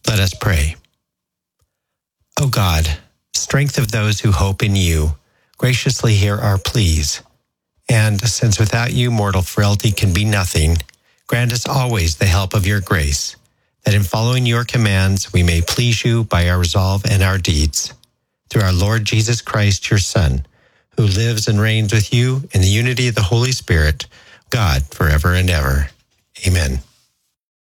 Let us pray. O God, strength of those who hope in you, graciously hear our pleas. And since without you mortal frailty can be nothing, grant us always the help of your grace, that in following your commands we may please you by our resolve and our deeds. Through our Lord Jesus Christ, your Son, who lives and reigns with you in the unity of the Holy Spirit, God, forever and ever. Amen.